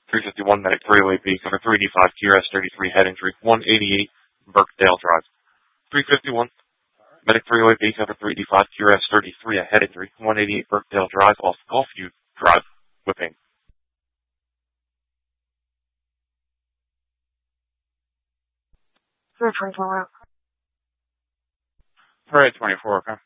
351 Medic 308B, cover 3D5, QRS-33, head injury, 188 Burkdale Drive. 351 Medic 308B, cover 3D5, QRS-33, a head injury, 188 Burkdale Drive, off Gulfview Drive, whipping. Through 24 out. Parade 24, okay.